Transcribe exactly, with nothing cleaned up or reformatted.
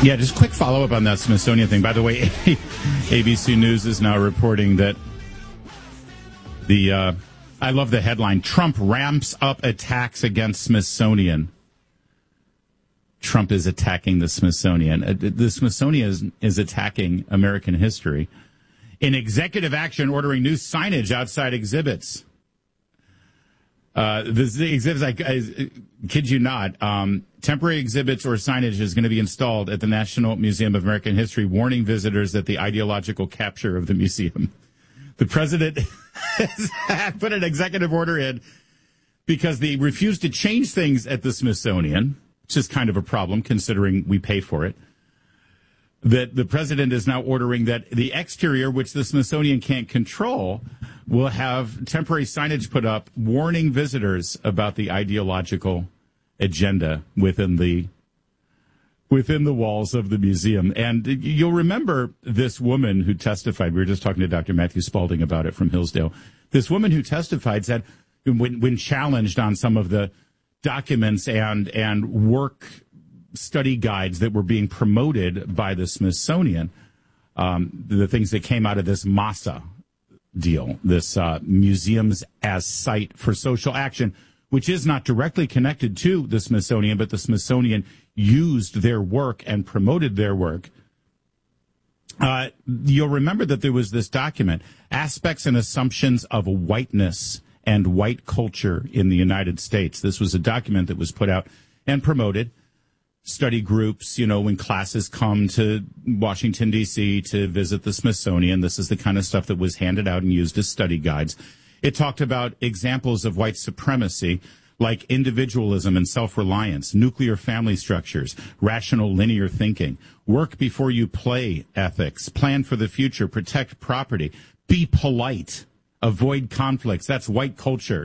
Yeah, just quick follow-up on that Smithsonian thing. By the way, A B C News is now reporting that the, uh, I love the headline, Trump ramps up attacks against Smithsonian. Trump is attacking the Smithsonian. Uh, the Smithsonian is, is attacking American history. In executive action ordering new signage outside exhibits. Uh, the, the exhibits, I, I kid you not, um, temporary exhibits or signage is going to be installed at the National Museum of American History, warning visitors that the ideological capture of the museum. The president has put an executive order in because they refused to change things at the Smithsonian, which is kind of a problem considering we pay for it. That the president is now ordering that the exterior, which the Smithsonian can't control, will have temporary signage put up warning visitors about the ideological agenda within the within the walls of the museum. And you'll remember this woman who testified. We were just talking to Doctor Matthew Spalding about it from Hillsdale. This woman who testified said when, when challenged on some of the documents and and work study guides that were being promoted by the Smithsonian, um, the things that came out of this MASA deal, this uh, Museums as Site for Social Action, which is not directly connected to the Smithsonian, but the Smithsonian used their work and promoted their work. Uh, you'll remember that there was this document, Aspects and Assumptions of Whiteness and White Culture in the United States. This was a document that was put out and promoted. Study groups, you know, when classes come to Washington, D C to visit the Smithsonian, this is the kind of stuff that was handed out and used as study guides. It talked about examples of white supremacy, like individualism and self-reliance, nuclear family structures, rational linear thinking, work before you play ethics, plan for the future, protect property, be polite, avoid conflicts. That's white culture